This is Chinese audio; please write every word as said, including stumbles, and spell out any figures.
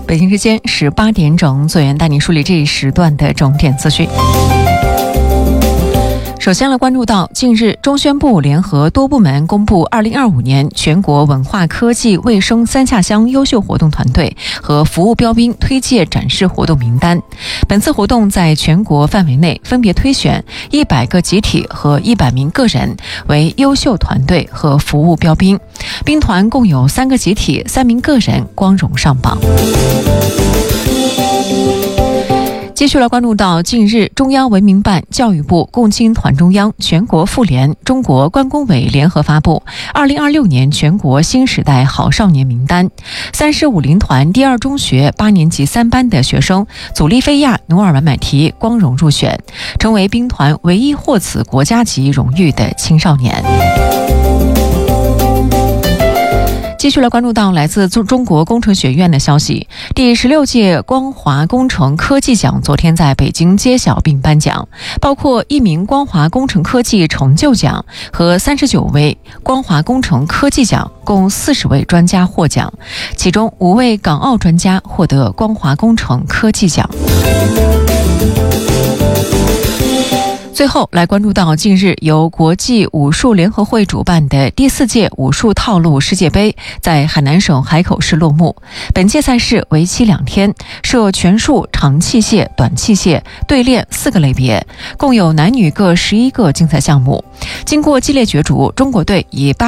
北京时间十八点整，左源带您梳理这一时段的重点资讯。首先来关注到，近日中宣部联合多部门公布二零二五年全国文化科技卫生三下乡优秀活动团队和服务标兵推介展示活动名单。本次活动在全国范围内分别推选一百个集体和一百名个人为优秀团队和服务标兵，兵团共有三个集体、三名个人光荣上榜。继续来关注到，近日中央文明办、教育部、共青团中央、全国妇联、中国关工委联合发布二零二六年全国新时代好少年名单。三十五林团第二中学八年级三班的学生祖利菲亚·努尔完买提光荣入选，成为兵团唯一获此国家级荣誉的青少年。继续来关注到来自中国工程学院的消息，第十六届光华工程科技奖昨天在北京揭晓并颁奖，包括一名光华工程科技成就奖和三十九位光华工程科技奖，共四十位专家获奖，其中五位港澳专家获得光华工程科技奖。最后来关注到，近日由国际武术联合会主办的第四届武术套路世界杯在海南省海口市落幕。本届赛事为期两天，设拳术、长器械、短器械、对练四个类别，共有男女各十一个竞赛项目。经过激烈角逐，中国队以八